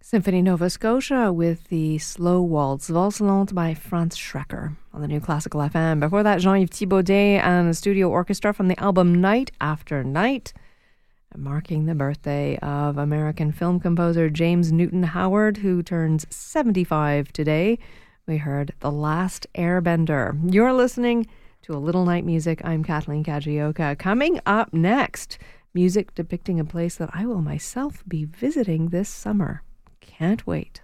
Symphony Nova Scotia with the slow waltz, Valse Lente by Franz Schrecker on the New Classical FM. Before that, Jean-Yves Thibaudet and the studio orchestra from the album Night After Night, marking the birthday of American film composer James Newton Howard, who turns 75 today. We heard The Last Airbender. You're listening to A Little Night Music. I'm Kathleen Kajioka. Coming up next, music depicting a place that I will myself be visiting this summer. Can't wait.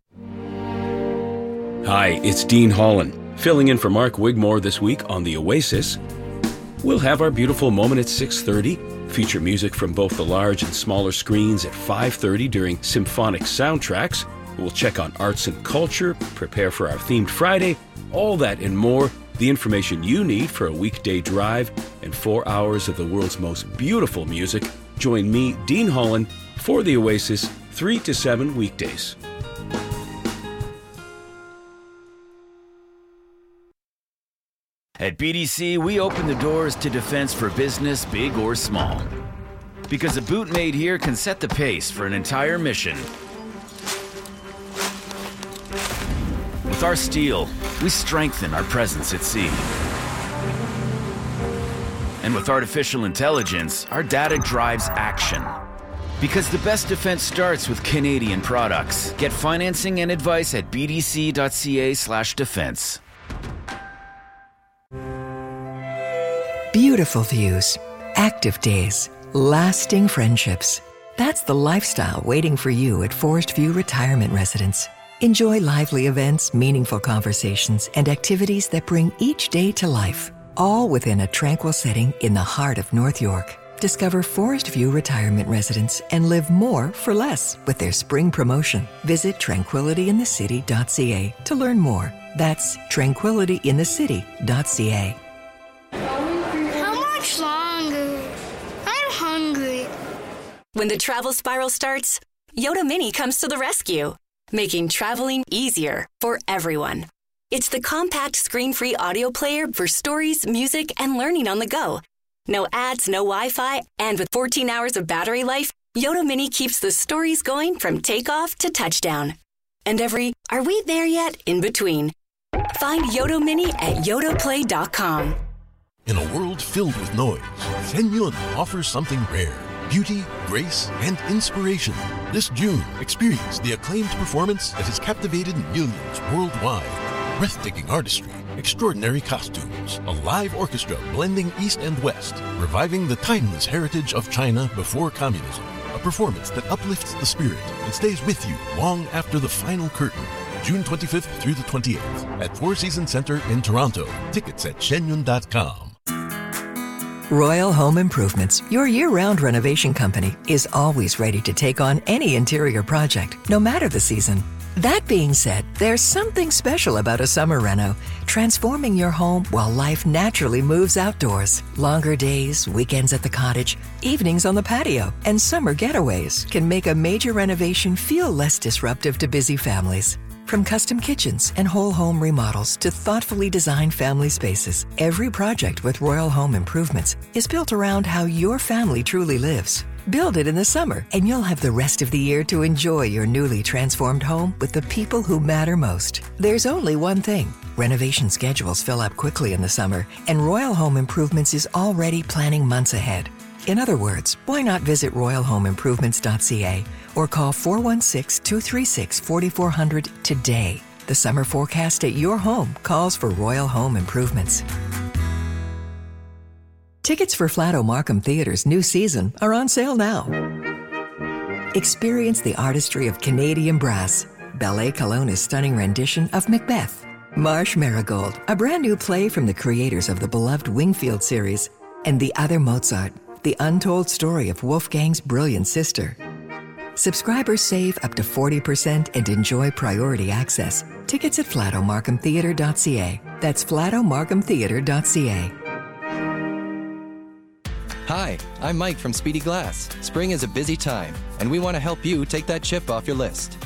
Hi, it's Dean Holland, filling in for Mark Wigmore this week on The Oasis. We'll have our beautiful moment at 6:30, feature music from both the large and smaller screens at 5:30 during Symphonic Soundtracks. We'll check on arts and culture, prepare for our themed Friday, all that and more, the information you need for a weekday drive and 4 hours of the world's most beautiful music. Join me, Dean Holland, for The Oasis, 3 to 7 weekdays. At BDC, we open the doors to defense for business, big or small. Because a boot made here can set the pace for an entire mission. With our steel, we strengthen our presence at sea. And with artificial intelligence, our data drives action. Because the best defense starts with Canadian products. Get financing and advice at bdc.ca/defense. Beautiful views, active days, lasting friendships. That's the lifestyle waiting for you at Forest View Retirement Residence. Enjoy lively events, meaningful conversations, and activities that bring each day to life, all within a tranquil setting in the heart of North York. Discover Forest View Retirement Residence and live more for less with their spring promotion. Visit tranquilityinthecity.ca to learn more. That's tranquilityinthecity.ca. How much longer? I'm hungry. When the travel spiral starts, Yoda Mini comes to the rescue, making traveling easier for everyone. It's the compact screen-free audio player for stories, music, and learning on the go. No ads, no Wi-Fi, and with 14 hours of battery life, Yoda Mini keeps the stories going from takeoff to touchdown. And every "are we there yet?" in between. Find Yoda Mini at yodaplay.com. In a world filled with noise, Shenyun offers something rare. Beauty, grace, and inspiration. This June, experience the acclaimed performance that has captivated millions worldwide. Breathtaking artistry, extraordinary costumes, a live orchestra blending East and West, reviving the timeless heritage of China before communism. A performance that uplifts the spirit and stays with you long after the final curtain. June 25th through the 28th at Four Seasons Center in Toronto. Tickets at shenyun.com. Royal Home Improvements, your year-round renovation company, is always ready to take on any interior project, no matter the season. That being said, there's something special about a summer reno, transforming your home while life naturally moves outdoors. Longer days, weekends at the cottage, evenings on the patio, and summer getaways can make a major renovation feel less disruptive to busy families. From custom kitchens and whole home remodels to thoughtfully designed family spaces, every project with Royal Home Improvements is built around how your family truly lives. Build it in the summer, and you'll have the rest of the year to enjoy your newly transformed home with the people who matter most. There's only one thing. Renovation schedules fill up quickly in the summer, and Royal Home Improvements is already planning months ahead. In other words, why not visit royalhomeimprovements.ca or call 416-236-4400 today. The summer forecast at your home calls for Royal Home Improvements. Tickets for Flato Markham Theatre's new season are on sale now. Experience the artistry of Canadian brass, Ballet Kelowna's stunning rendition of Macbeth, Marsh Marigold, a brand new play from the creators of the beloved Wingfield series, and The Other Mozart, the untold story of Wolfgang's brilliant sister. Subscribers save up to 40% and enjoy priority access. Tickets at flatomarkhamtheatre.ca. That's flatomarkhamtheatre.ca. Hi, I'm Mike from Speedy Glass. Spring is a busy time, and we want to help you take that chip off your list.